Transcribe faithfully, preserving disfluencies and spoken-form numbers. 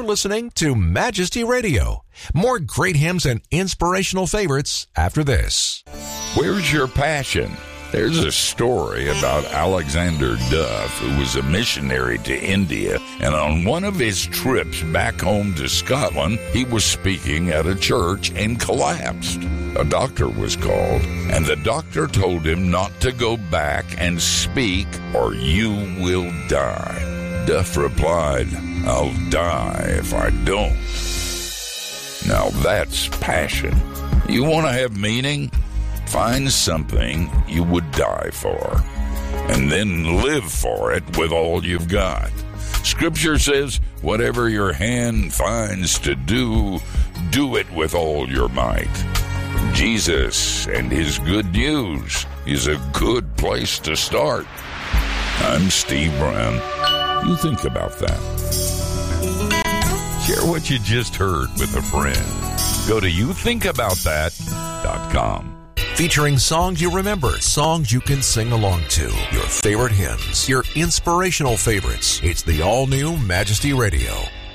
listening to Majesty Radio. More great hymns and inspirational favorites after this. Where's your passion? There's a story about Alexander Duff, who was a missionary to India, and on one of his trips back home to Scotland, he was speaking at a church and collapsed. A doctor was called, and the doctor told him not to go back and speak, or you will die. Duff replied, "I'll die if I don't." Now that's passion. You want to have meaning? Find something you would die for, and then live for it with all you've got. Scripture says, whatever your hand finds to do, do it with all your might. Jesus and his good news is a good place to start. I'm Steve Brown. You think about that. Share what you just heard with a friend. Go to you think about that dot com. Featuring songs you remember, songs you can sing along to, your favorite hymns, your inspirational favorites. It's the all-new Majesty Radio.